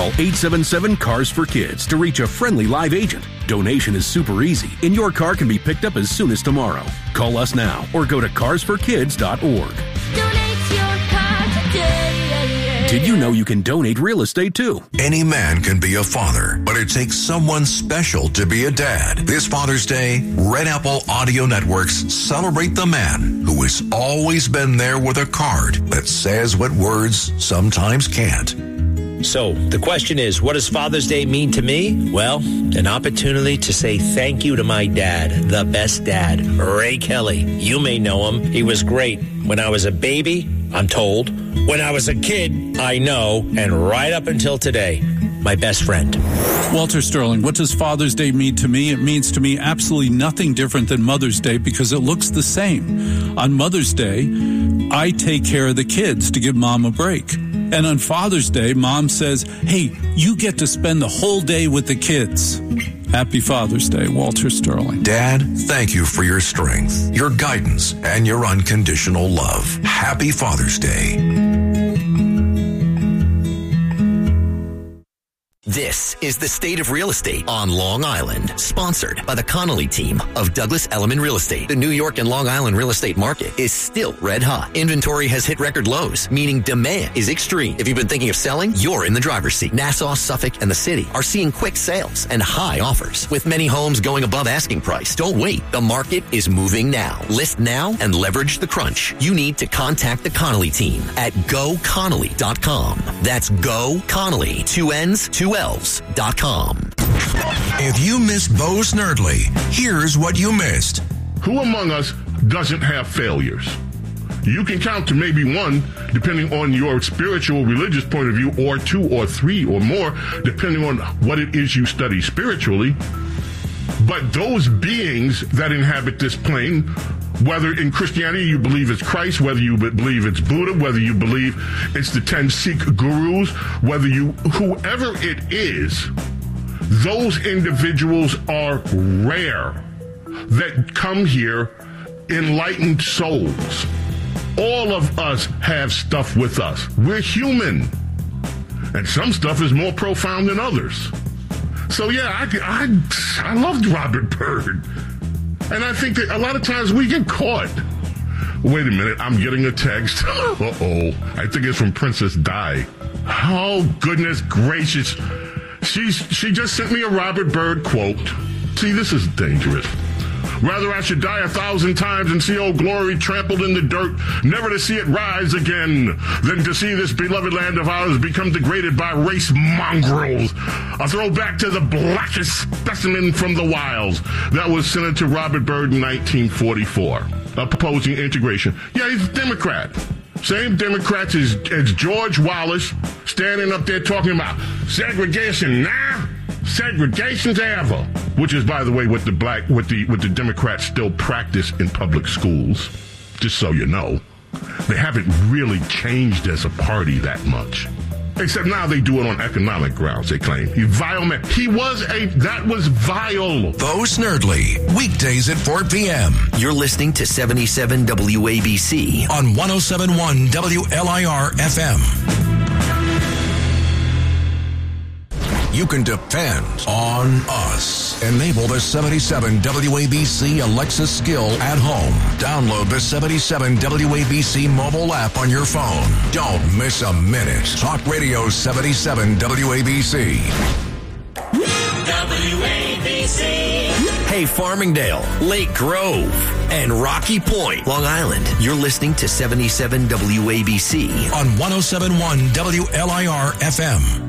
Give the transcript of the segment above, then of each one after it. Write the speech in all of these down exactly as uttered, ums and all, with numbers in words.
Call eight seven seven, C A R S for Kids to reach a friendly live agent. Donation is super easy, and your car can be picked up as soon as tomorrow. Call us now or go to cars for kids dot org. Donate your car today. Did you know you can donate real estate too? Any man can be a father, but it takes someone special to be a dad. This Father's Day, Red Apple Audio Networks celebrate the man who has always been there with a card that says what words sometimes can't. So, the question is, what does Father's Day mean to me? Well, an opportunity to say thank you to my dad, the best dad, Ray Kelly. You may know him. He was great when I was a baby, I'm told. When I was a kid, I know. And right up until today, my best friend. Walter Sterling, what does Father's Day mean to me? It means to me absolutely nothing different than Mother's Day because it looks the same. On Mother's Day, I take care of the kids to give Mom a break. And on Father's Day, Mom says, hey, you get to spend the whole day with the kids. Happy Father's Day, Walter Sterling. Dad, thank you for your strength, your guidance, and your unconditional love. Happy Father's Day. This is the State of Real Estate on Long Island, sponsored by the Connolly team of Douglas Elliman Real Estate. The New York and Long Island real estate market is still red hot. Inventory has hit record lows, meaning demand is extreme. If you've been thinking of selling, you're in the driver's seat. Nassau, Suffolk, and the city are seeing quick sales and high offers, with many homes going above asking price. Don't wait. The market is moving now. List now and leverage the crunch. You need to contact the Connolly team at go connolly dot com. That's Go Connolly, two N's, two L's dot com. If you missed Bo Snerdley, here's what you missed. Who among us doesn't have failures? You can count to maybe one, depending on your spiritual, religious point of view, or two or three or more, depending on what it is you study spiritually. But those beings that inhabit this plane, whether in Christianity you believe it's Christ, whether you believe it's Buddha, whether you believe it's the ten Sikh gurus, whether you, whoever it is, those individuals are rare that come here enlightened souls. All of us have stuff with us. We're human. And some stuff is more profound than others. So yeah, I, I, I loved Robert Byrd. And I think that a lot of times we get caught. Wait a minute, I'm getting a text. Uh-oh. I think it's from Princess Di. Oh, goodness gracious. She's, she just sent me a Robert Byrd quote. See, this is dangerous. Rather I should die a thousand times and see old glory trampled in the dirt, never to see it rise again, than to see this beloved land of ours become degraded by race mongrels. A throwback to the blackest specimen from the wilds. That was Senator Robert Byrd in nineteen forty-four, opposing integration. Yeah, he's a Democrat. Same Democrats as, as George Wallace, standing up there talking about segregation now. Segregation's ever, which is, by the way, what the black, what the, what the Democrats still practice in public schools. Just so you know, they haven't really changed as a party that much. Except now they do it on economic grounds, they claim. He's vile man. He was a, that was vile. Bo Snerdley, weekdays at four p.m. You're listening to seventy-seven W A B C on one oh seven point one W L I R F M. You can depend on us. Enable the seventy-seven W A B C Alexa skill at home. Download the seventy-seven W A B C mobile app on your phone. Don't miss a minute. Talk Radio seventy-seven W A B C. W A B C. Hey, Farmingdale, Lake Grove, and Rocky Point, Long Island. You're listening to seventy-seven W A B C on one oh seven point one W L I R F M.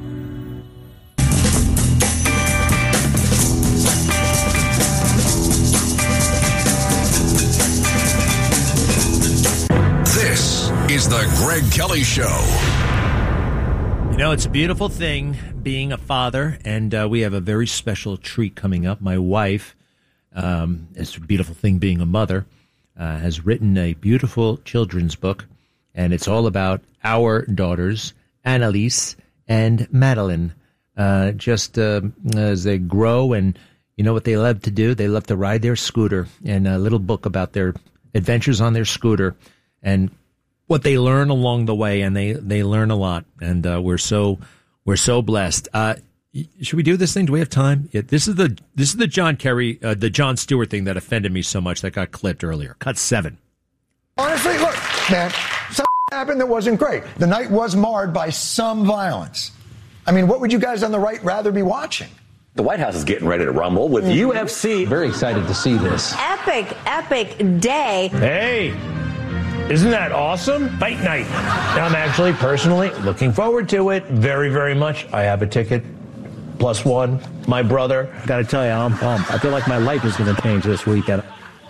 This is the Greg Kelly Show. You know, it's a beautiful thing being a father, and uh, we have a very special treat coming up. My wife, um, it's a beautiful thing being a mother, uh, has written a beautiful children's book, and it's all about our daughters, Annalise and Madeline, uh, just uh, as they grow, and you know what they love to do? They love to ride their scooter, and a little book about their adventures on their scooter, and what they learn along the way, and they, they learn a lot. And uh, we're so We're so blessed. Uh, should we do this thing? Do we have time? Yeah, this is the this is the John Kerry, uh, the Jon Stewart thing that offended me so much that got clipped earlier. Cut seven. Honestly, look, man, something happened that wasn't great. The night was marred by some violence. I mean, what would you guys on the right rather be watching? The White House is getting ready to rumble with mm-hmm. U F C. Very excited to see this. Epic, epic day. Hey, isn't that awesome? Fight night. I'm actually personally looking forward to it very, very much. I have a ticket, plus one, my brother. Gotta tell you, I'm pumped. I feel like my life is going to change this weekend.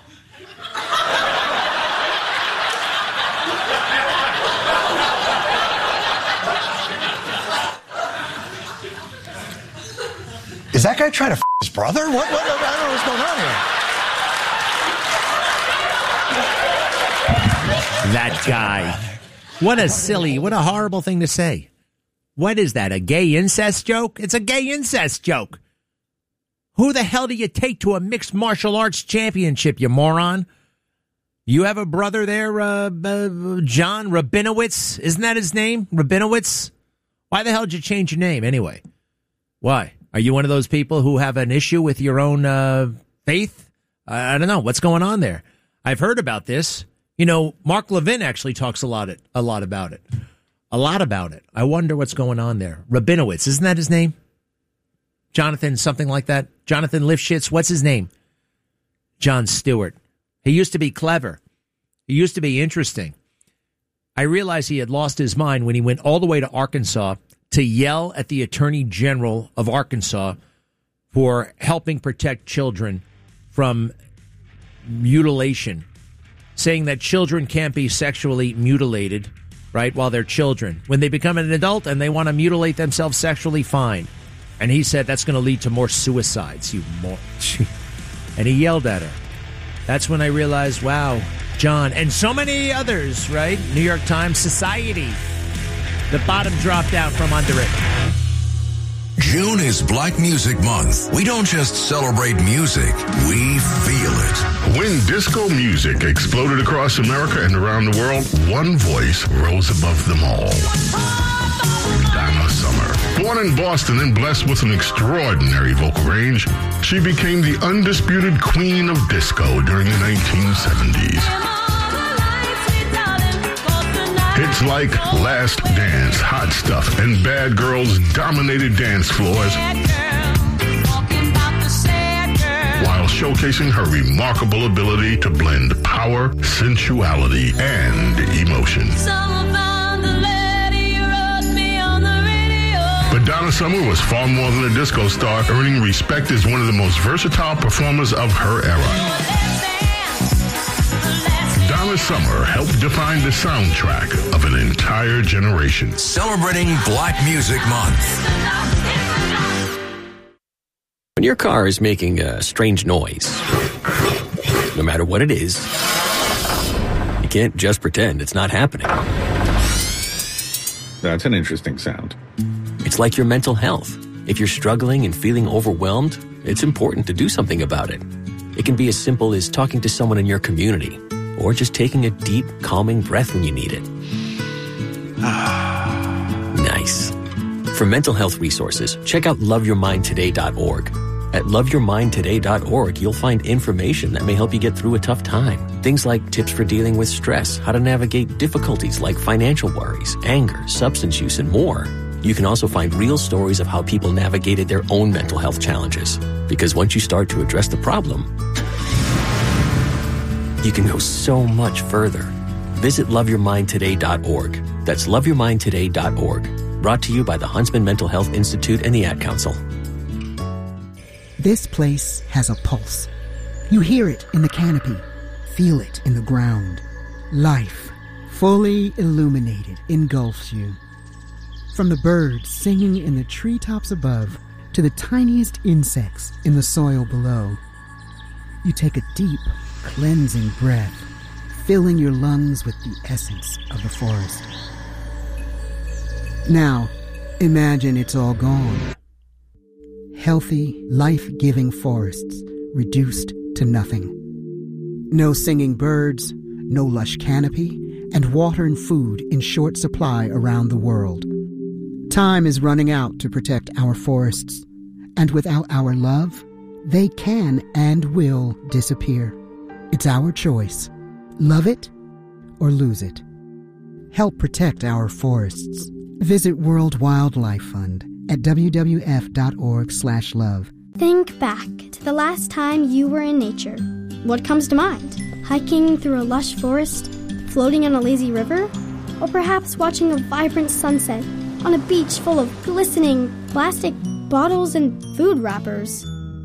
Is that guy trying to f*** his brother? What, what? I don't know what's going on here. That guy. What a silly, what a horrible thing to say. What is that, a gay incest joke? It's a gay incest joke. Who the hell do you take to a mixed martial arts championship, you moron? You have a brother there, uh, uh, John Rabinowitz? Isn't that his name? Rabinowitz? Why the hell did you change your name anyway? Why? Are you one of those people who have an issue with your own uh, faith? I, I don't know. What's going on there? I've heard about this. You know, Mark Levin actually talks a lot, it, a lot about it. A lot about it. I wonder what's going on there. Rabinowitz, isn't that his name? Jonathan, something like that? Jonathan Lifshitz, what's his name? Jon Stewart. He used to be clever. He used to be interesting. I realized he had lost his mind when he went all the way to Arkansas to yell at the Attorney General of Arkansas for helping protect children from mutilation, saying that children can't be sexually mutilated, right, while they're children. When they become an adult and they want to mutilate themselves sexually, fine. And he said that's going to lead to more suicides, you more. And he yelled at her. That's when I realized, wow, John, and so many others, right? New York Times, Society. The bottom dropped out from under it. June is Black Music Month. We don't just celebrate music, we feel it. When disco music exploded across America and around the world, one voice rose above them all. Donna Summer. Born in Boston and blessed with an extraordinary vocal range, she became the undisputed queen of disco during the nineteen seventies. Hits like Last Dance, Hot Stuff, and Bad Girls dominated dance floors while showcasing her remarkable ability to blend power, sensuality, and emotion. But Donna Summer was far more than a disco star, earning respect as one of the most versatile performers of her era. Donna Summer helped define the soundtrack of an entire generation. Celebrating Black Music Month. When your car is making a strange noise, no matter what it is, you can't just pretend it's not happening. That's an interesting sound. It's like your mental health. If you're struggling and feeling overwhelmed, it's important to do something about it. It can be as simple as talking to someone in your community, or just taking a deep, calming breath when you need it. Nice. For mental health resources, check out love your mind today dot org. At love your mind today dot org, you'll find information that may help you get through a tough time. Things like tips for dealing with stress, how to navigate difficulties like financial worries, anger, substance use, and more. You can also find real stories of how people navigated their own mental health challenges. Because once you start to address the problem, you can go so much further. Visit love your mind today dot org. That's love your mind today dot org. Brought to you by the Huntsman Mental Health Institute and the Ad Council. This place has a pulse. You hear it in the canopy, feel it in the ground. Life, fully illuminated, engulfs you. From the birds singing in the treetops above to the tiniest insects in the soil below, you take a deep, cleansing breath, filling your lungs with the essence of the forest. Now, imagine it's all gone. Healthy, life-giving forests reduced to nothing. No singing birds, no lush canopy, and water and food in short supply around the world. Time is running out to protect our forests, and without our love, they can and will disappear. It's our choice. Love it or lose it. Help protect our forests. Visit World Wildlife Fund at w w f dot org slash love. Think back to the last time you were in nature. What comes to mind? Hiking through a lush forest, floating on a lazy river, or perhaps watching a vibrant sunset on a beach full of glistening plastic bottles and food wrappers.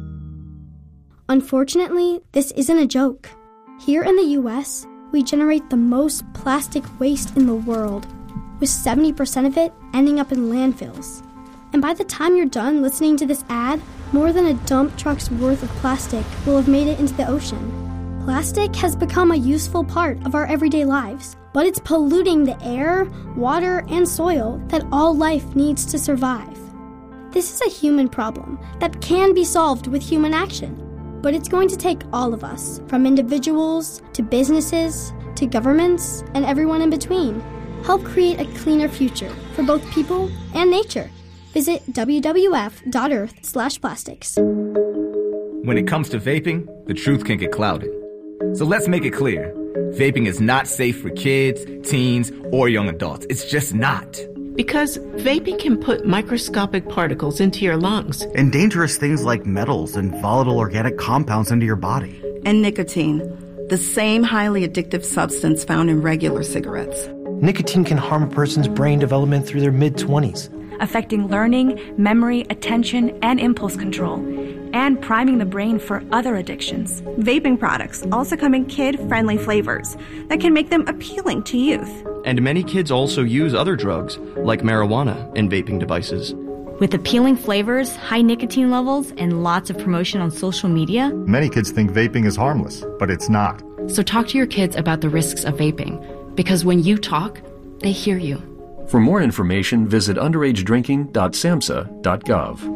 Unfortunately, this isn't a joke. Here in the U S, we generate the most plastic waste in the world, with seventy percent of it ending up in landfills. And by the time you're done listening to this ad, more than a dump truck's worth of plastic will have made it into the ocean. Plastic has become a useful part of our everyday lives, but it's polluting the air, water, and soil that all life needs to survive. This is a human problem that can be solved with human action, but it's going to take all of us, from individuals to businesses to governments and everyone in between. Help create a cleaner future for both people and nature. Visit w w f dot earth slash plastics. When it comes to vaping, the truth can get clouded. So let's make it clear. Vaping is not safe for kids, teens, or young adults. It's just not. Because vaping can put microscopic particles into your lungs. And dangerous things like metals and volatile organic compounds into your body. And nicotine, the same highly addictive substance found in regular cigarettes. Nicotine can harm a person's brain development through their mid-twenties. Affecting learning, memory, attention, and impulse control, and priming the brain for other addictions. Vaping products also come in kid-friendly flavors that can make them appealing to youth. And many kids also use other drugs, like marijuana, in vaping devices. With appealing flavors, high nicotine levels, and lots of promotion on social media, many kids think vaping is harmless, but it's not. So talk to your kids about the risks of vaping, because when you talk, they hear you. For more information, visit underage drinking dot samhsa dot gov.